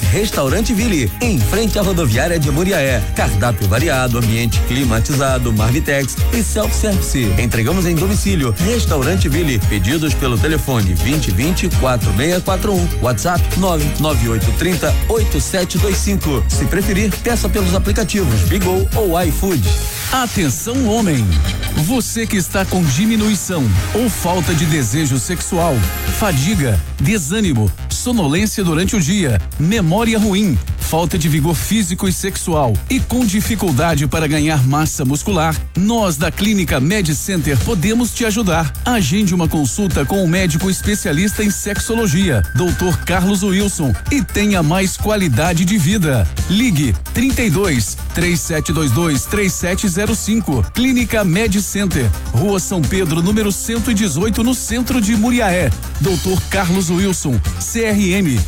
Restaurante Ville, em frente à rodoviária de Muriaé. Cardápio variado, ambiente climatizado, Marmitex e self-service. Entregamos em domicílio. Restaurante Ville. Pedidos pelo telefone 2020-4641. WhatsApp 99830-8725. Se preferir, peça pelos aplicativos Bigo ou iFood. Atenção, homem! Você que está com diminuição ou falta de desejo sexual, fadiga, desânimo, sonolência durante o dia, memória ruim, falta de vigor físico e sexual e com dificuldade para ganhar massa muscular, nós da Clínica Med Center podemos te ajudar. Agende uma consulta com o médico especialista em sexologia, Dr. Carlos Wilson, e tenha mais qualidade de vida. Ligue 32-3722-3705. Clínica Med Center, Rua São Pedro, número 118, no centro de Muriaé. Dr. Carlos Wilson, CRM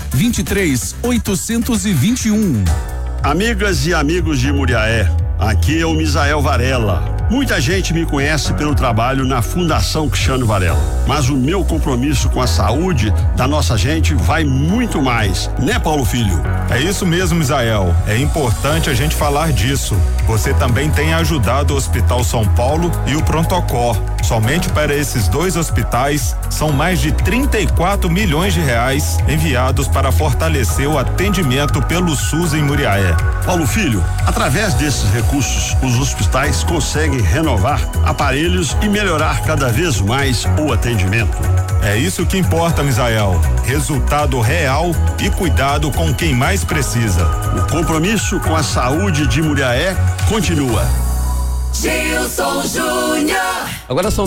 23821. Amigas e amigos de Muriaé, aqui é o Misael Varela. Muita gente me conhece pelo trabalho na Fundação Cristiano Varela, mas o meu compromisso com a saúde da nossa gente vai muito mais, né, Paulo Filho? É isso mesmo, Misael. É importante a gente falar disso. Você também tem ajudado o Hospital São Paulo e o Prontocor. Somente para esses dois hospitais, são mais de 34 milhões de reais enviados para fortalecer o atendimento pelo SUS em Muriaé. Paulo Filho, através desses recursos, os hospitais conseguem renovar aparelhos e melhorar cada vez mais o atendimento. É isso que importa, Misael. Resultado real e cuidado com quem mais precisa. O compromisso com a saúde de Muriaé continua. Gilson Júnior. Agora são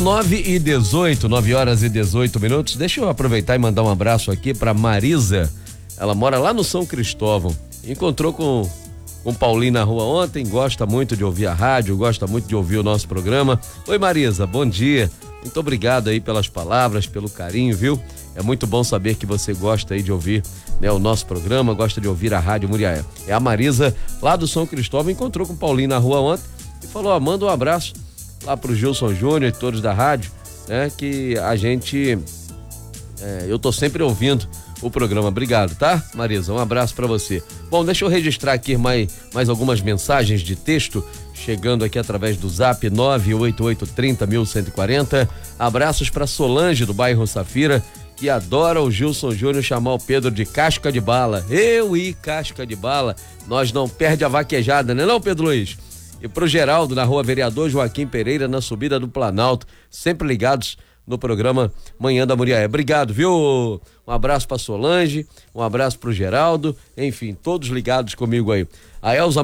9 horas e 18 minutos. Deixa eu aproveitar e mandar um abraço aqui para Marisa. Ela mora lá no São Cristóvão. Encontrou com Paulinho na rua ontem, gosta muito de ouvir a rádio, gosta muito de ouvir o nosso programa. Oi, Marisa, bom dia. Muito obrigado aí pelas palavras, pelo carinho, viu? É muito bom saber que você gosta aí de ouvir, né, o nosso programa, gosta de ouvir a Rádio Muriaé. É a Marisa lá do São Cristóvão, encontrou com o Paulinho na rua ontem e falou, manda um abraço lá pro Gilson Júnior e todos da rádio, né? Que a gente, eu tô sempre ouvindo o programa. Obrigado, tá, Marisa? Um abraço pra você. Bom, deixa eu registrar aqui mais algumas mensagens de texto chegando aqui através do Zap 98830-1140. Abraços pra Solange do bairro Safira, que adora o Gilson Júnior chamar o Pedro de casca de bala. Eu e casca de bala, nós não perde a vaquejada, né não, Pedro Luiz? E pro Geraldo, na rua Vereador Joaquim Pereira, na subida do Planalto, sempre ligados no programa Manhã da Muriaé. Obrigado, viu? Um abraço pra Solange, um abraço pro Geraldo, enfim, todos ligados comigo aí. A Elza